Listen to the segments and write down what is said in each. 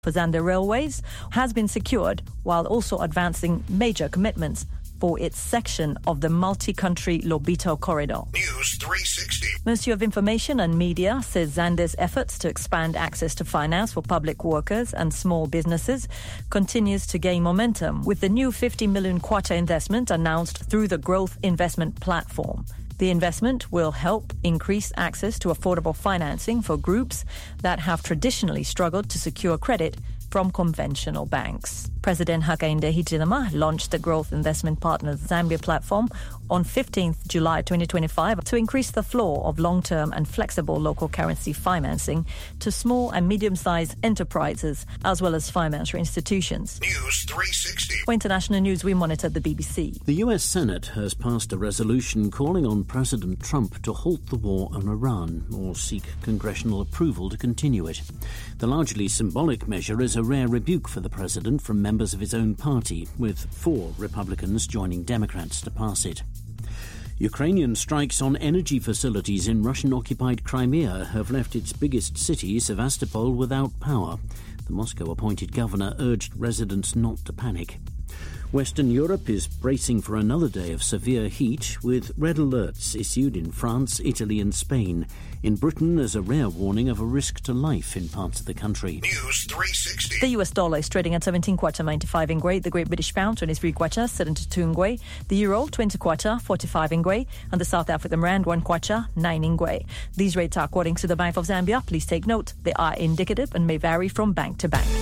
for Zambia Railways has been secured while also advancing major commitments for its section of the multi-country Lobito corridor. News 360. Ministry of Information and Media says Zambia's efforts to expand access to finance for public workers and small businesses continues to gain momentum with the new 50 million kwacha investment announced through the Growth Investment Platform. The investment will help increase access to affordable financing for groups that have traditionally struggled to secure credit from conventional banks. President Hakainde Hichilema launched the Growth Investment Partners Zambia platform on 15th July 2025 to increase the flow of long-term and flexible local currency financing to small and medium-sized enterprises as well as financial institutions. News 360. For international news, we monitor the BBC. The US Senate has passed a resolution calling on President Trump to halt the war on Iran or seek congressional approval to continue it. The largely symbolic measure is a rare rebuke for the president from members of his own party, with 4 Republicans joining Democrats to pass it. Ukrainian strikes on energy facilities in Russian-occupied Crimea have left its biggest city, Sevastopol, without power. The Moscow-appointed governor urged residents not to panic. Western Europe is bracing for another day of severe heat, with red alerts issued in France, Italy and Spain. In Britain, there's a rare warning of a risk to life in parts of the country. News 360. The US dollar is trading at 17 kwacha 95 ngwe, the Great British Pound 23 kwacha 72 ngwe, the Euro 20 kwacha 45 ngwe, and the South African Rand 1 kwacha 9 ngwe. These rates are according to the Bank of Zambia. Please take note, they are indicative and may vary from bank to bank.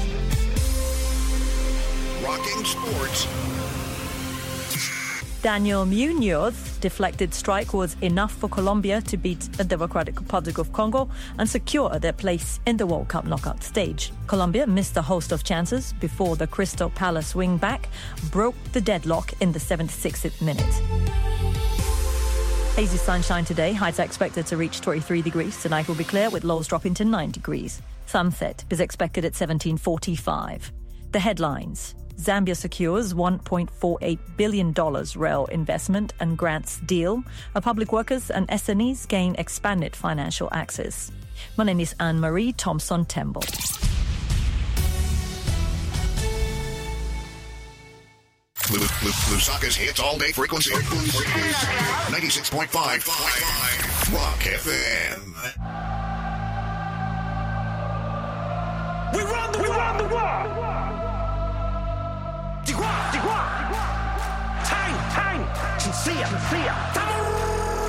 Rocking sports. Daniel Munoz deflected strike was enough for Colombia to beat the Democratic Republic of Congo and secure their place in the World Cup knockout stage. Colombia missed a host of chances before the Crystal Palace wing-back broke the deadlock in the 76th minute. Hazy sunshine today. Highs are expected to reach 23 degrees. Tonight will be clear with lows dropping to 9 degrees. Sunset is expected at 17:45. The headlines. Zambia secures $1.48 billion rail investment and grants deal. Public workers and SMEs gain expanded financial access. My name is Anne-Marie Thompson-Temple. Lusaka's hits all day frequency. 96.5 Rock FM. We run the world. Tang, Chinsia,